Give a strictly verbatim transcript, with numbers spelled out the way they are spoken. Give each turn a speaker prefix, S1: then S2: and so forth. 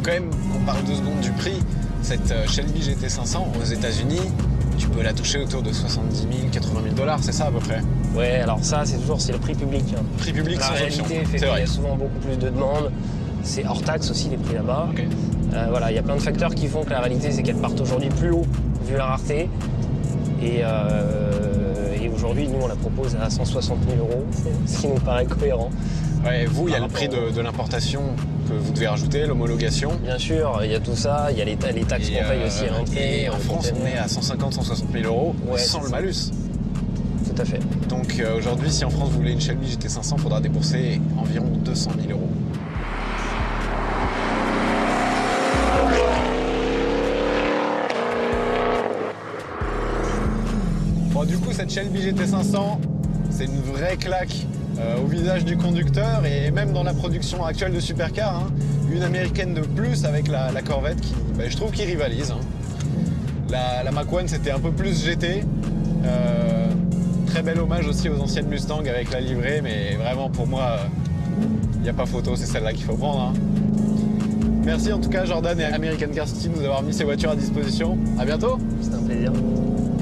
S1: quand même qu'on parle deux secondes du prix. Cette Shelby G T cinq cents aux États-Unis, tu peux la toucher autour de soixante-dix mille, quatre-vingt mille dollars, c'est ça à peu près?
S2: Ouais, alors ça, c'est toujours c'est le prix public. Hein.
S1: Prix public
S2: La
S1: sans option.
S2: réalité fait qu'il y a souvent beaucoup plus de demandes. C'est hors taxe aussi les prix là-bas.
S1: Okay.
S2: Euh, voilà, il y a plein de facteurs qui font que la réalité, c'est qu'elles partent aujourd'hui plus haut vu la rareté. Et, euh, et aujourd'hui, nous, on la propose à cent soixante mille euros, ce qui nous paraît cohérent.
S1: Ouais, vous, il y a le prix de, de l'importation que vous devez rajouter, l'homologation.
S2: Bien sûr, il y a tout ça, il y a les, les taxes qu'on paye aussi à l'entrée.
S1: Et en France, on est à cent cinquante, cent soixante mille euros
S2: ouais,
S1: sans le malus.
S2: Tout à fait.
S1: Donc euh, aujourd'hui, si en France vous voulez une Shelby G T cinq cents, il faudra débourser environ deux cent mille euros. Bon, du coup, cette Shelby G T cinq cents, c'est une vraie claque euh, au visage du conducteur et même dans la production actuelle de supercar. Hein, une américaine de plus avec la, la Corvette qui, bah, je trouve, qui rivalise. Hein. La, la Mach un, c'était un peu plus G T. Euh, très bel hommage aussi aux anciennes Mustang avec la livrée, mais vraiment pour moi, il n'y a pas photo, c'est celle-là qu'il faut prendre. Hein. Merci en tout cas Jordan et American Car City de nous avoir mis ces voitures à disposition. À bientôt.
S2: C'était un plaisir.